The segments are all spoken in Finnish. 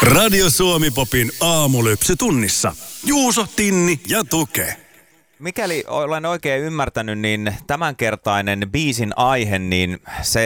Radio Suomi Popin aamulypsy tunnissa. Juuso, Tinni ja Tuke. Mikäli olen oikein ymmärtänyt, niin tämänkertainen biisin aihe, niin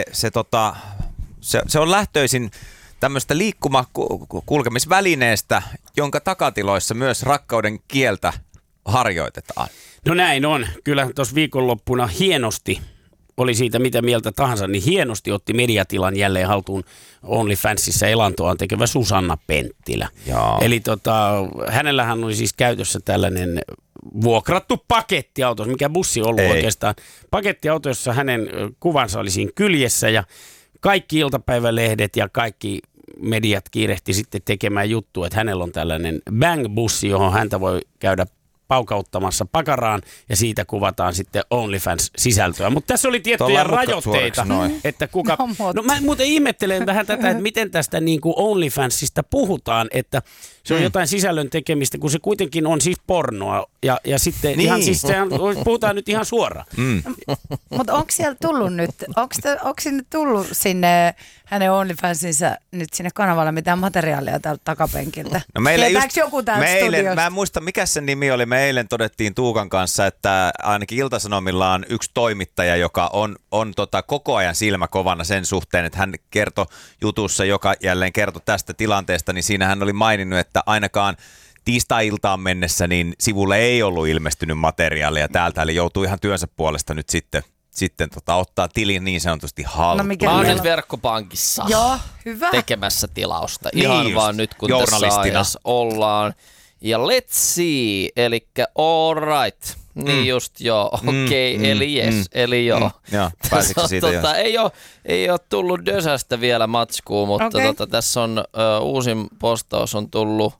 se on lähtöisin tämmöistä liikkumakulkemisvälineestä, jonka takatiloissa myös rakkauden kieltä harjoitetaan. No näin on. Kyllä tuossa viikonloppuna hienosti, oli siitä mitä mieltä tahansa, niin hienosti otti mediatilan jälleen haltuun OnlyFansissa elantoaan tekevä Susanna Penttilä. Jaa. Eli hänellähän oli siis käytössä tällainen vuokrattu pakettiauto, mikä bussi ollut oikeastaan. Pakettiauto, jossa hänen kuvansa oli siinä kyljessä ja kaikki iltapäivälehdet ja kaikki mediat kiirehti sitten tekemään juttua, että hänellä on tällainen bang-bussi, johon häntä voi käydä paukauttamassa pakaraan ja siitä kuvataan sitten OnlyFans-sisältöä. Mutta tässä oli tiettyjä rajoitteita, että kuka... No mä muuten ihmettelen vähän tätä, että miten tästä niin kuin OnlyFansista puhutaan, että se on jotain sisällön tekemistä, kun se kuitenkin on siis pornoa ja sitten niin. Ihan siis puhutaan nyt ihan suoraan. Mutta onko siellä tullut nyt, onko sinne tullut sinne hänen OnlyFansinsa nyt sinne kanavalle mitään materiaalia täältä takapenkiltä? No tietääkö joku täältä studiosta? Mä en muista, mikä se nimi oli. Me eilen todettiin Tuukan kanssa, että ainakin Ilta-Sanomilla on yksi toimittaja, joka on koko ajan silmä kovana sen suhteen, että hän kertoi jutussa, joka jälleen kertoi tästä tilanteesta, niin siinä hän oli maininnut, että ainakaan tiistai-iltaan mennessä niin sivulle ei ollut ilmestynyt materiaalia täältä, eli joutuu ihan työnsä puolesta nyt sitten ottaa tilin niin sanotusti haltuun. No, mä oon nyt verkkopankissa tekemässä tilausta. Ihan niin vaan nyt kun tässä ajassa ollaan. Ja let's see, elikkä all right. Niin just joo, okei, eli yes, eli joo. Joo, pääsikö siitä jo? Ei ole tullut Dösästä vielä matskua, mutta tässä on uusin postaus on tullut.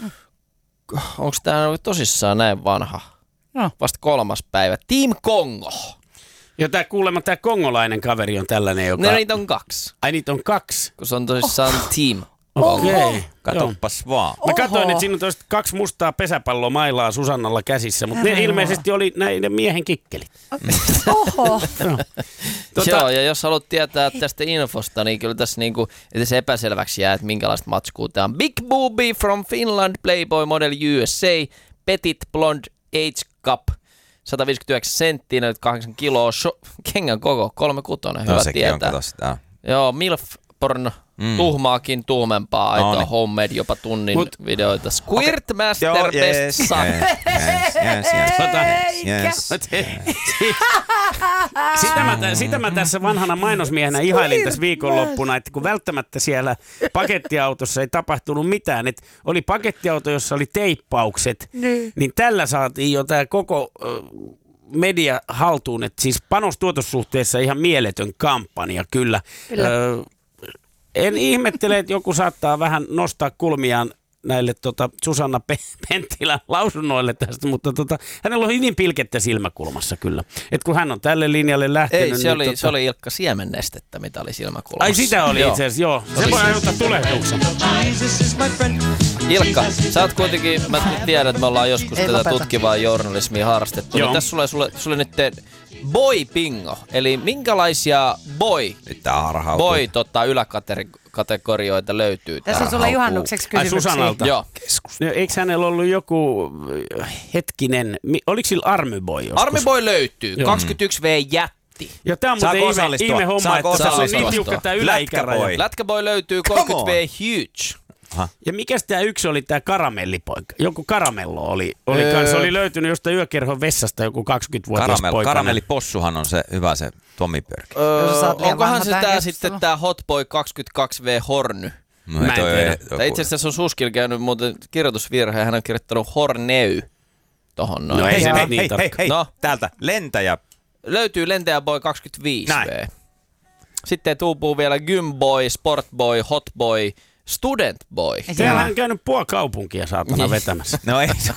Onko tämä tosissaan näin vanha? No. Vasta 3. päivä. Team Kongo. Ja tämä kongolainen kaveri on tällainen, joka... No niitä on 2. Ai niitä on 2? Kun se on tosissaan Team. Okei. Katoppas vaan. Mä katsoin, että siinä on 2 mustaa pesäpalloa mailaa Susannalla käsissä, mutta ne ilmeisesti oli näiden miehen kikkelit. Oho. Joo, ja jos haluat tietää tästä infosta, niin kyllä tässä niinku, että se epäselväksi jää, että minkälaista matskua tämä on. Big Booby from Finland, Playboy Model USA, Petit Blonde Age Cup, 159 senttiä, nyt 8 kiloa, kengän koko, 36, hyvä tietää. Joo, MILF porno. Tuhmaakin tuhmempaa, aitoa homemade, jopa tunnin videoita. Squirt Master Best Son. Sitä mä tässä vanhana mainosmiehenä ihailin tässä viikonloppuna, että kun välttämättä siellä pakettiautossa ei tapahtunut mitään, että oli pakettiauto, jossa oli teippaukset, niin tällä saatiin jo tämä koko media haltuun, että siis panostuotossuhteessa ihan mieletön kampanja kyllä. En ihmettele, että joku saattaa vähän nostaa kulmiaan näille Susanna Penttilän lausunnoille tästä, mutta hänellä on hyvin pilkettä silmäkulmassa kyllä. Et kun hän on tälle linjalle lähtenyt... Ei, se oli Ilkka siemennestettä, mitä oli silmäkulmassa. Ai sitä oli itse asiassa, joo. Se voi aiheuttaa tulehduksen. Ilkka, sä oot kuitenkin, mä tiedän, että me ollaan joskus tätä tutkivaa journalismia harrastettu, niin tässä sulle nyt boy-bingo, eli minkälaisia boy yläkategorioita löytyy? Tässä on sulle juhannukseksi kysymyksiä. Ai Susanalta? Joo. No, eikö hänellä ollut joku hetkinen, oliko sillä Army Boy joskus? Army Boy löytyy, 21V jätti. Ja tämä on muuten ihme homma, että se on niin tiukka tämä yläikäraja. Lätkäboy löytyy 30V huge. Aha. Ja mikäs tämä yksi oli, tämä karamellipoika? Joku karamello oli kanssa, oli löytynyt jostain yökerhon vessasta joku 20-vuotias poika. Karamellipossuhan on se hyvä se Tommy Pörki. Onkohan se tää sitten tää Hotboy 22V Horny? No, mä en tiedä. Itse asiassa on Suskilla käynyt muuten kirjoitusvirhe, hän on kirjoittanut Horneu tohon noin. No ei se niin tarkka. Hei, täältä lentäjä. Löytyy lentäjäboy 25V. Näin. Sitten tuupuu vielä Gymboy, Sportboy, Hotboy, Student Boy. Täällä on käynyt kaupunkia saatana vetämässä. No ei se